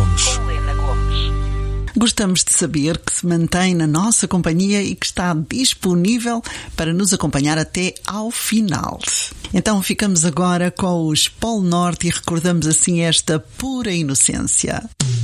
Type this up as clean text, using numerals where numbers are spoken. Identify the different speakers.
Speaker 1: Gomes.
Speaker 2: Gostamos de saber que se mantém na nossa companhia e que está disponível para nos acompanhar até ao final. Então ficamos agora com os Polo Norte e recordamos assim esta pura inocência.